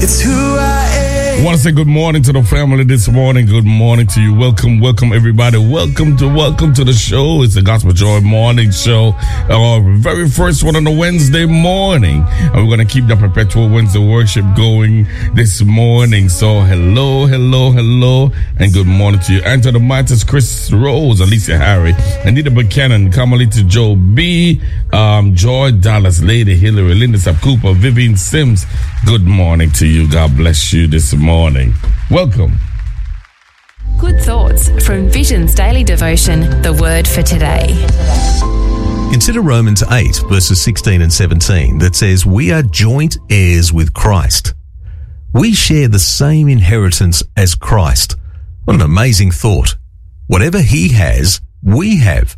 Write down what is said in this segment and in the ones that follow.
It's who I am. I want to say good morning to the family this morning. Good morning to you. Welcome everybody. Welcome to the show. It's the Gospel Joy Morning Show. Our very first one on a Wednesday morning. And we're going to keep the perpetual Wednesday worship going this morning. So hello, and good morning to you. And to the Mighty's Chris Rose, Alicia Harry, Anita Buchanan, Carmelita Joe B, Joy Dallas, Lady Hillary, Linda Sapp Cooper, Vivian Sims. Good morning to you. God bless you this morning. Welcome. Good thoughts from Vision's daily devotion, The Word for Today. Consider Romans 8, verses 16 and 17, that says, "We are joint heirs with Christ. We share the same inheritance as Christ." What an amazing thought. Whatever he has, we have.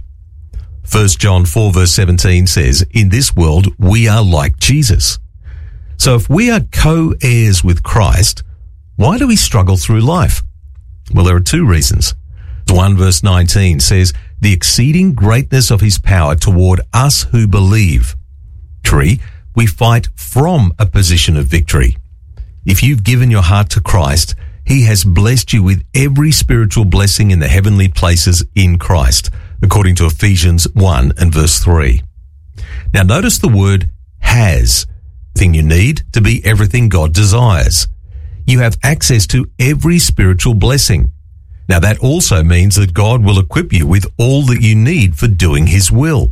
1 John 4, verse 17 says, "In this world, we are like Jesus." So if we are co-heirs with Christ, why do we struggle through life? Well, there are two reasons. 1 verse 19 says, "The exceeding greatness of his power toward us who believe." 3, we fight from a position of victory. If you've given your heart to Christ, he has blessed you with every spiritual blessing in the heavenly places in Christ, according to Ephesians 1 and verse 3. Now notice the word has. Thing you need to be everything God desires. You have access to every spiritual blessing. Now that also means that God will equip you with all that you need for doing his will.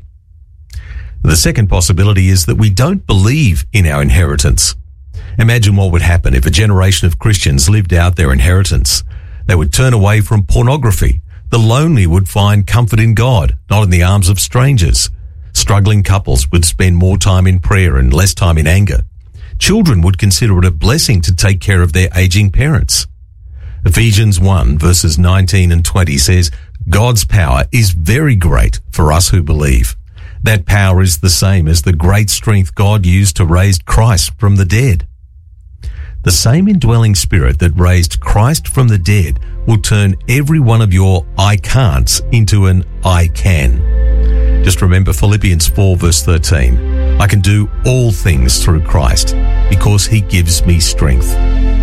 The second possibility is that we don't believe in our inheritance. Imagine what would happen if a generation of Christians lived out their inheritance. They would turn away from pornography. The lonely would find comfort in God, not in the arms of strangers. Struggling couples would spend more time in prayer and less time in anger. Children would consider it a blessing to take care of their aging parents. Ephesians 1 verses 19 and 20 says, "God's power is very great for us who believe." That power is the same as the great strength God used to raise Christ from the dead. The same indwelling spirit that raised Christ from the dead will turn every one of your I can'ts into an I can. Just remember Philippians 4 verse 13. "I can do all things through Christ because he gives me strength."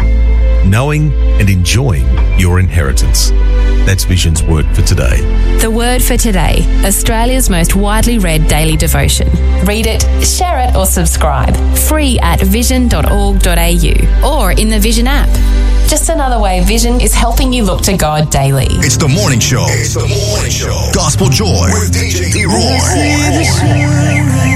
Knowing and enjoying your inheritance. That's Vision's Word for Today. The Word for Today, Australia's most widely read daily devotion. Read it, share it or subscribe. Free at vision.org.au or in the Vision app. Just another way Vision is helping you look to God daily. It's the morning show. Gospel Joy with DJ D. Roy.